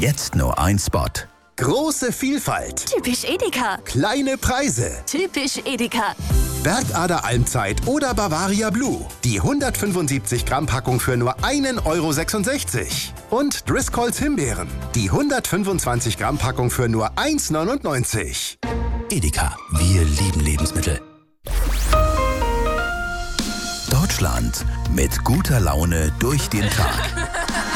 Jetzt nur ein Spot. Große Vielfalt. Typisch Edeka. Kleine Preise. Typisch Edeka. Bergader Almzeit oder Bavaria Blue. Die 175 Gramm Packung für nur 1,66 €. Und Driscolls Himbeeren. Die 125 Gramm Packung für nur 1,99 €. Edeka, wir lieben Lebensmittel. Deutschland mit guter Laune durch den Tag.